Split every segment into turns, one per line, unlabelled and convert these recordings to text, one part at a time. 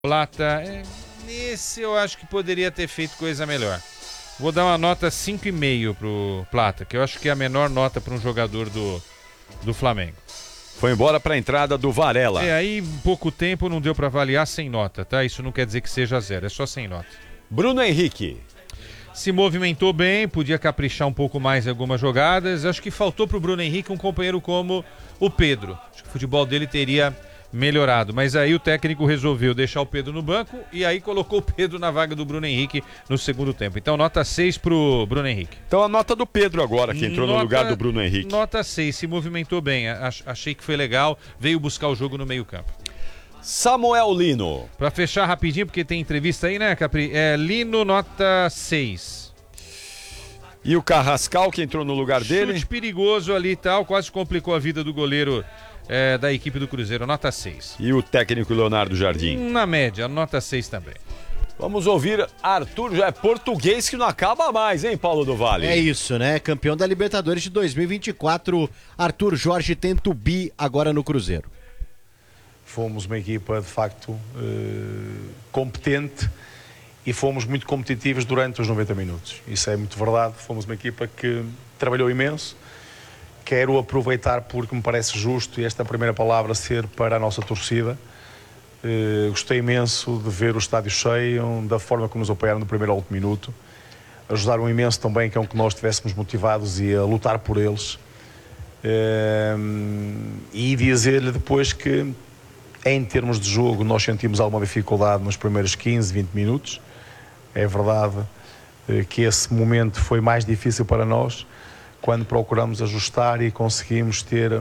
Plata, nesse eu acho que poderia ter feito coisa melhor. Vou dar uma nota 5,5 pro Plata, que eu acho que é a menor nota para um jogador do Flamengo.
Foi embora para a entrada do Varela.
Aí em pouco tempo não deu para avaliar sem nota, tá? Isso não quer dizer que seja zero, é só sem nota.
Bruno Henrique.
Se movimentou bem, podia caprichar um pouco mais em algumas jogadas. Acho que faltou pro Bruno Henrique um companheiro como o Pedro. Acho que o futebol dele teria melhorado, mas aí o técnico resolveu deixar o Pedro no banco e aí colocou o Pedro na vaga do Bruno Henrique no segundo tempo. Então nota 6 pro Bruno Henrique.
Então a nota do Pedro agora, que entrou no lugar do Bruno Henrique.
Nota 6, se movimentou bem, achei que foi legal, veio buscar o jogo no meio campo.
Samuel Lino.
Pra fechar rapidinho, porque tem entrevista aí, né, Capri? Lino, nota 6.
E o Carrascal, que entrou no lugar dele?
Chute perigoso ali e tal, quase complicou a vida do goleiro da equipe do Cruzeiro, nota 6.
E o técnico Leonardo Jardim?
Na média, nota 6 também.
Vamos ouvir Arthur, já é português que não acaba mais, hein, Paulo do Vale?
É isso, né? Campeão da Libertadores de 2024, Arthur Jorge tenta o bi agora no Cruzeiro.
Fomos uma equipa, de facto, competente e fomos muito competitivos durante os 90 minutos. Isso é muito verdade. Fomos uma equipa que trabalhou imenso. Quero aproveitar porque me parece justo, e esta primeira palavra ser para a nossa torcida. Gostei imenso de ver o estádio cheio, da forma como nos apoiaram do primeiro ao último minuto. Ajudaram imenso também que nós estivéssemos motivados e a lutar por eles. E dizer-lhe depois que, em termos de jogo, nós sentimos alguma dificuldade nos primeiros 15, 20 minutos. É verdade que esse momento foi mais difícil para nós, quando procuramos ajustar e conseguimos ter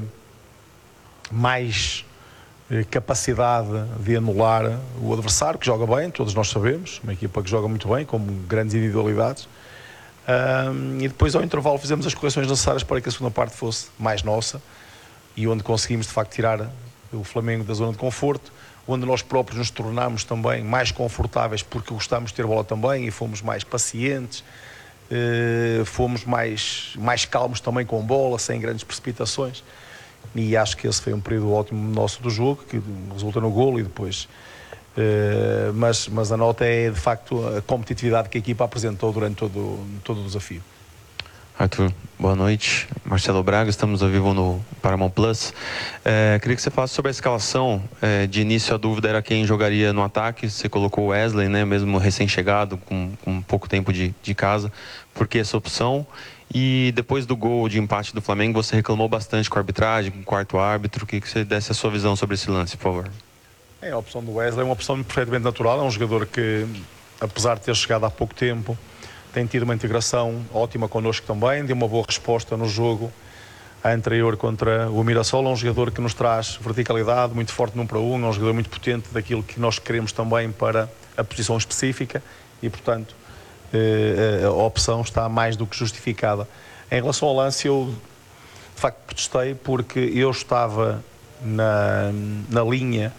mais capacidade de anular o adversário, que joga bem, todos nós sabemos, uma equipa que joga muito bem, com grandes individualidades. E depois, ao intervalo, fizemos as correções necessárias para que a segunda parte fosse mais nossa e onde conseguimos, de facto, tirar o Flamengo da zona de conforto, onde nós próprios nos tornámos também mais confortáveis porque gostámos de ter bola também e fomos mais pacientes, fomos mais calmos também com bola, sem grandes precipitações, e acho que esse foi um período ótimo nosso do jogo, que resulta no golo e depois... mas a nota é, de facto, a competitividade que a equipa apresentou durante todo o desafio.
Arthur, boa noite. Marcelo Braga, estamos ao vivo no Paramount Plus. Queria que você falasse sobre a escalação. De início, a dúvida era quem jogaria no ataque. Você colocou o Wesley, né, mesmo recém-chegado, com pouco tempo de casa. Por que essa opção? E depois do gol de empate do Flamengo, você reclamou bastante com a arbitragem, com o quarto árbitro. Queria que você desse a sua visão sobre esse lance, por favor.
A opção do Wesley é uma opção perfeitamente natural. É um jogador que, apesar de ter chegado há pouco tempo, tem tido uma integração ótima connosco também, deu uma boa resposta no jogo anterior contra o Mirassol. É um jogador que nos traz verticalidade, muito forte no 1 para 1, é um jogador muito potente daquilo que nós queremos também para a posição específica e, portanto, a opção está mais do que justificada. Em relação ao lance, eu de facto protestei porque eu estava na linha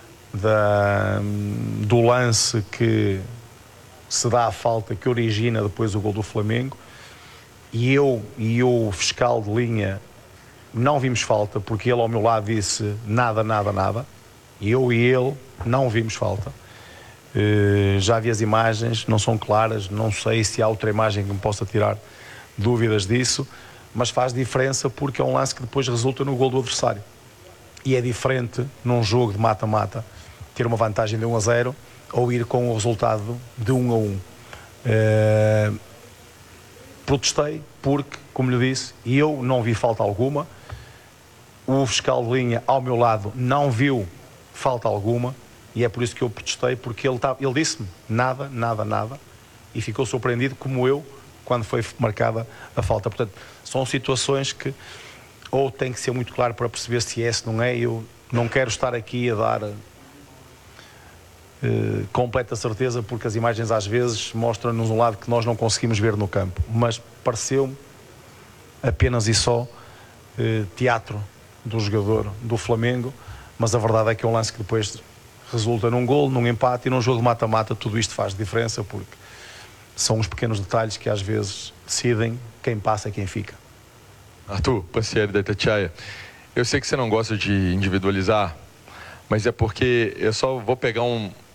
do lance que se dá a falta que origina depois o gol do Flamengo, e o fiscal de linha não vimos falta, porque ele ao meu lado disse nada, e eu e ele não vimos falta. Já vi as imagens, não são claras, não sei se há outra imagem que me possa tirar dúvidas disso, mas faz diferença porque é um lance que depois resulta no gol do adversário, e é diferente num jogo de mata-mata ter uma vantagem de 1-0 ou ir com o resultado de 1-1. Protestei porque, como lhe disse, eu não vi falta alguma, o fiscal de linha ao meu lado não viu falta alguma, e é por isso que eu protestei, porque ele disse-me nada, e ficou surpreendido como eu quando foi marcada a falta. Portanto, são situações que ou tem que ser muito claro para perceber se é, se não é. Eu não quero estar aqui a dar completa certeza, porque as imagens às vezes mostram-nos um lado que nós não conseguimos ver no campo, mas pareceu-me apenas e só teatro do jogador do Flamengo, mas a verdade é que é um lance que depois resulta num golo, num empate, e num jogo de mata-mata tudo isto faz diferença, porque são os pequenos detalhes que às vezes decidem quem passa e quem fica.
Arthur, Pancieri da Itatiaia, eu sei que você não gosta de individualizar, mas é porque eu só vou pegar